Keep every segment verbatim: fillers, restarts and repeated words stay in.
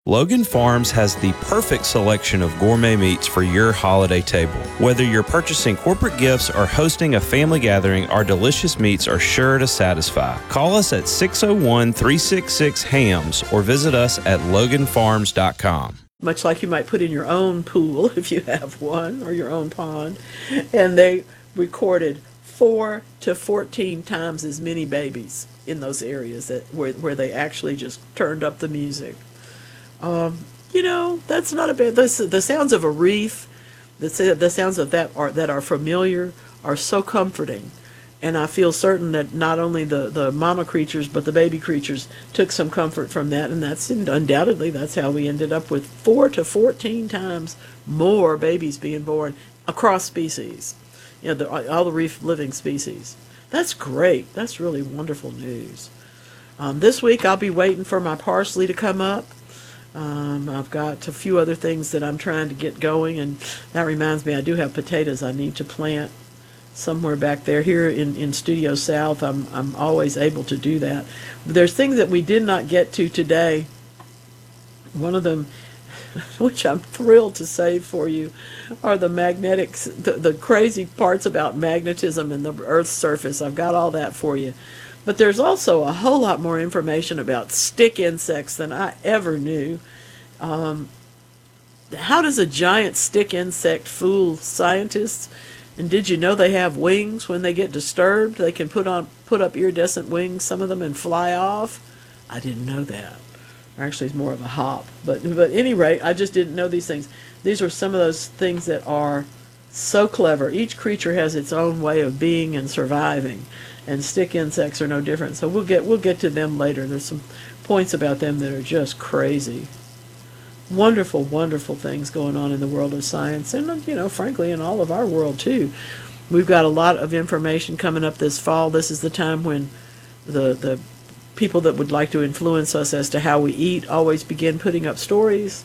Logan Farms has the perfect selection of gourmet meats for your holiday table. Whether you're purchasing corporate gifts or hosting a family gathering, our delicious meats are sure to satisfy. Call us at six oh one, three six six, HAMS or visit us at logan farms dot com. Much like you might put in your own pool if you have one, or your own pond, and they recorded four to fourteen times as many babies in those areas that where, where they actually just turned up the music. Um, you know, that's not a bad. The, the sounds of a reef, the the sounds of that are that are familiar are so comforting, and I feel certain that not only the the mama creatures but the baby creatures took some comfort from that, and that's undoubtedly that's how we ended up with four to fourteen times more babies being born across species. You know, the, all the reef living species. That's great. That's really wonderful news. Um, this week I'll be waiting for my parsley to come up. Um, I've got a few other things that I'm trying to get going, and that reminds me I do have potatoes I need to plant somewhere back there. Here in, in Studio South, I'm, I'm always able to do that. But there's things that we did not get to today. One of them, which I'm thrilled to save for you, are the magnetics, the, the crazy parts about magnetism and the Earth's surface. I've got all that for you. But there's also a whole lot more information about stick insects than I ever knew. Um, how does a giant stick insect fool scientists? And did you know they have wings when they get disturbed? They can put on put up iridescent wings, some of them, and fly off. I didn't know that. Actually, it's more of a hop. But but at any rate, I just didn't know these things. These are some of those things that are so clever. Each creature has its own way of being and surviving, and stick insects are no different. So we'll get we'll get to them later. There's some points about them that are just crazy. Wonderful, wonderful things going on in the world of science, and you know, frankly, in all of our world too. We've got a lot of information coming up this fall. This is the time when the the people that would like to influence us as to how we eat always begin putting up stories.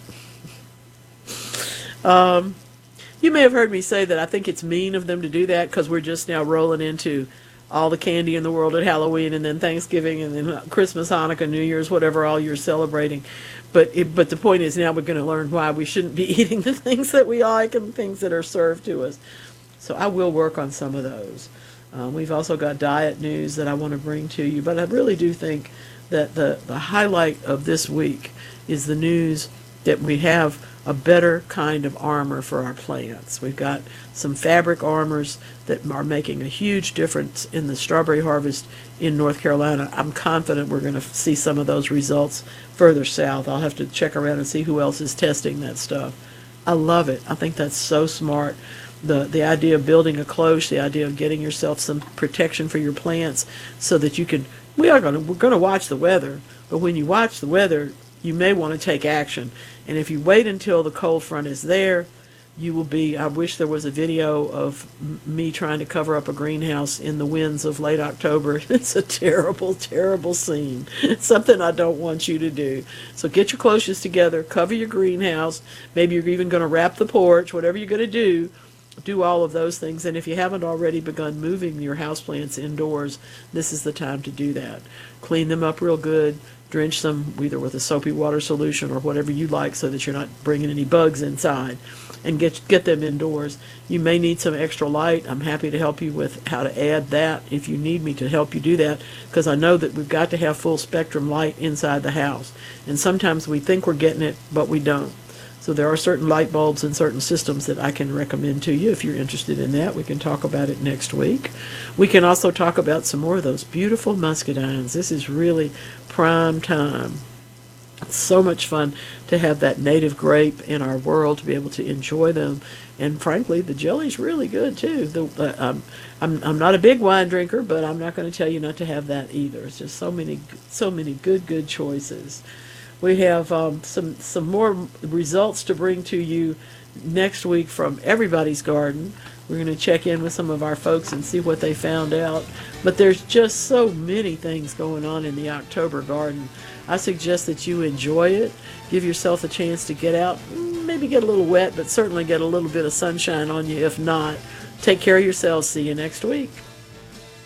Um, you may have heard me say that I think it's mean of them to do that because we're just now rolling into all the candy in the world at Halloween, and then Thanksgiving, and then Christmas, Hanukkah, New Year's, whatever all you're celebrating. But it, but the point is now we're going to learn why we shouldn't be eating the things that we like and the things that are served to us. So I will work on some of those. Um, we've also got diet news that I want to bring to you, but I really do think that the, the highlight of this week is the news that we have a better kind of armor for our plants. We've got some fabric armors that are making a huge difference in the strawberry harvest in North Carolina. I'm confident we're going to see some of those results further south. I'll have to check around and see who else is testing that stuff. I love it. I think that's so smart. The the idea of building a cloche, the idea of getting yourself some protection for your plants so that you can, we are going to, we're going to watch the weather, but when you watch the weather, you may want to take action. And if you wait until the cold front is there, you will be, I wish there was a video of m- me trying to cover up a greenhouse in the winds of late October. It's a terrible, terrible scene. It's something I don't want you to do. So get your cloches together, cover your greenhouse. Maybe you're even going to wrap the porch, whatever you're going to do. Do all of those things, and if you haven't already begun moving your houseplants indoors, this is the time to do that. Clean them up real good, drench them either with a soapy water solution or whatever you like so that you're not bringing any bugs inside, and get get them indoors. You may need some extra light. I'm happy to help you with how to add that if you need me to help you do that, because I know that we've got to have full spectrum light inside the house, and sometimes we think we're getting it, but we don't. So there are certain light bulbs and certain systems that I can recommend to you if you're interested in that. We can talk about it next week. We can also talk about some more of those beautiful muscadines. This is really prime time. It's so much fun to have that native grape in our world, to be able to enjoy them. And frankly, the jelly's really good too. The, uh, um, I'm I'm not a big wine drinker, but I'm not going to tell you not to have that either. It's just so many so many good good choices. We have um, some some more results to bring to you next week from Everybody's Garden. We're going to check in with some of our folks and see what they found out. But there's just so many things going on in the October garden. I suggest that you enjoy it. Give yourself a chance to get out, maybe get a little wet, but certainly get a little bit of sunshine on you. If not, take care of yourselves. See you next week.